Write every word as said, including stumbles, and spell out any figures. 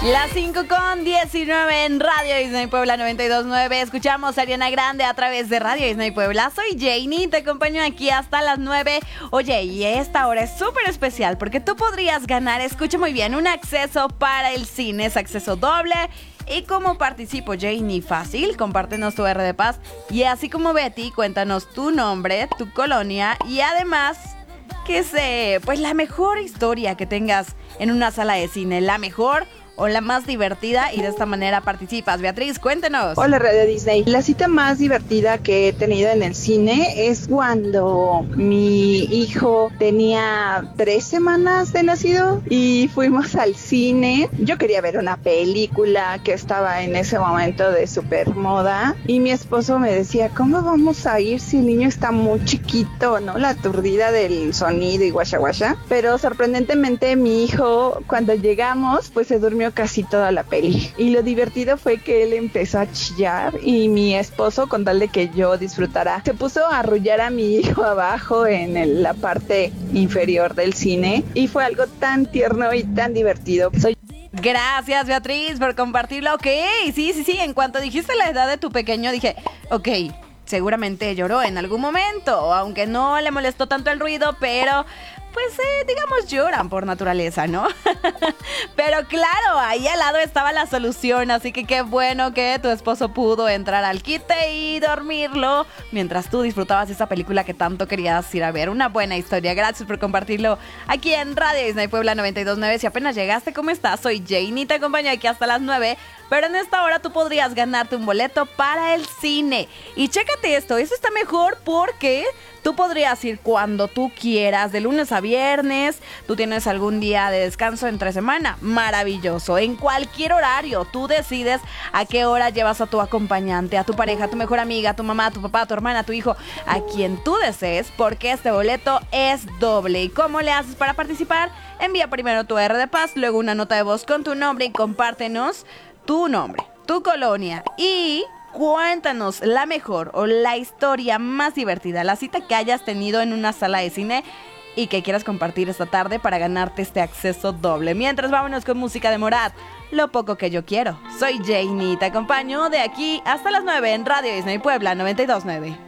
Las cinco con diecinueve en Radio Disney Puebla noventa y dos punto nueve. Escuchamos a Ariana Grande a través de Radio Disney Puebla. Soy Janie, te acompaño aquí hasta las nueve. Oye, y esta hora es súper especial porque tú podrías ganar, escucha muy bien, un acceso para el cine. Es acceso doble. ¿Y cómo participo, Janie? Fácil, compártenos tu R de Paz. Y así como Betty, cuéntanos tu nombre, tu colonia y además, que sé, pues la mejor historia que tengas en una sala de cine. La mejor o la más divertida, y de esta manera participas. Beatriz, cuéntenos. Hola, Radio Disney. La cita más divertida que he tenido en el cine es cuando mi hijo tenía tres semanas de nacido y fuimos al cine. Yo quería ver una película que estaba en ese momento de super moda y mi esposo me decía, ¿cómo vamos a ir si el niño está muy chiquito, no? La aturdida del sonido y guasha guasha. Pero sorprendentemente mi hijo, cuando llegamos, pues se durmió casi toda la peli. Y lo divertido fue que él empezó a chillar y mi esposo, con tal de que yo disfrutara, se puso a arrullar a mi hijo abajo en el, la parte inferior del cine y fue algo tan tierno y tan divertido. Soy Gracias, Beatriz, por compartirlo. Ok, sí, sí, sí. En cuanto dijiste la edad de tu pequeño, dije, ok, seguramente lloró en algún momento, aunque no le molestó tanto el ruido, pero pues eh, digamos lloran por naturaleza, ¿no? Pero claro, ahí al lado estaba la solución, así que qué bueno que tu esposo pudo entrar al quite y dormirlo mientras tú disfrutabas esa película que tanto querías ir a ver. Una buena historia, gracias por compartirlo aquí en Radio Disney Puebla noventa y dos punto nueve. Si apenas llegaste, ¿cómo estás? Soy Janie, te acompaño aquí hasta las nueve. Pero en esta hora tú podrías ganarte un boleto para el cine. Y chécate esto, eso está mejor porque tú podrías ir cuando tú quieras, de lunes a viernes. Tú tienes algún día de descanso entre semana, maravilloso. En cualquier horario, tú decides a qué hora llevas a tu acompañante, a tu pareja, a tu mejor amiga, a tu mamá, a tu papá, a tu hermana, a tu hijo, a quien tú desees, porque este boleto es doble. ¿Y cómo le haces para participar? Envía primero tu R de Paz, luego una nota de voz con tu nombre y compártenos tu nombre, tu colonia y cuéntanos la mejor o la historia más divertida, la cita que hayas tenido en una sala de cine y que quieras compartir esta tarde para ganarte este acceso doble. Mientras, vámonos con música de Morat, Lo poco que yo quiero. Soy Janie, te acompaño de aquí hasta las nueve en Radio Disney Puebla noventa y dos punto nueve.